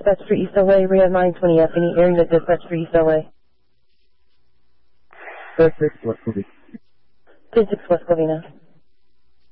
dispatch for East LA, Rehab 920F. Any area dispatch for East LA. 10-6 West Covina. 10-6 West Covina.